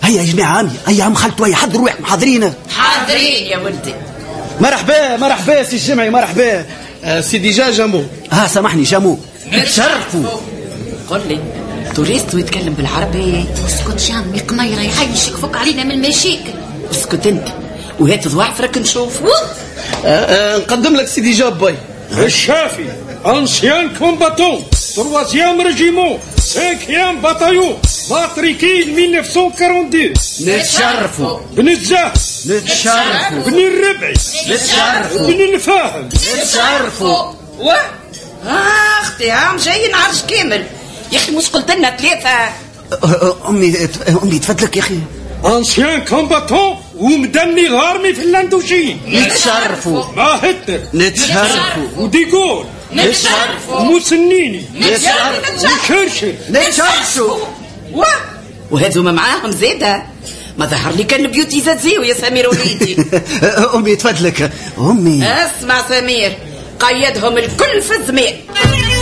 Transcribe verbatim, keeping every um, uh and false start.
هيا يا جماعة عمي، هيا عم خالته، هيا حضروا روحكم. حاضرين حاضرين يا ولدي. مرحبا مرحبا سي الجمعي مرحبا. آه سي ديجا جامو. ها سامحني جامو. نتشرفوا. قل لي توريست ويتكلم بالعربي. اسكت يا عمي قميرة يحيشك فك علينا من المشاكل. اسكت انت وهات ضعفك نشوفوا. آه آه نقدم لك سي ديجا باي الشافي انسيان كومباتون تروازيام ريجيمون سانكيام باتايون ماتريكين ألف وتسعمية وأربعة وأربعين. نتشرفوا. بن الزاه نتشرفوا. بن الربعي نتشرفوا. بن الفاهم نتشرفوا. و اختي عام جاي نعرش كامل يا اخي، مش قلت لنا ثلاثه؟ امي امي تفضلك يا اخي. انسيان كومباتون ومدني غارمي في اللاندوشين. نتشرفوا. ما هتلر. نتشرفوا. وديغول. نتشرفوا. موسنيني. نتشرفوا. وشرشر. نتشرفوا. و وهذوما معاهم زيادة. ما ظهر لي كان بيوتي زازيو يا سمير وليدي. امي تفضلك. امي اسمع سمير، قيدهم الكل في الزمان.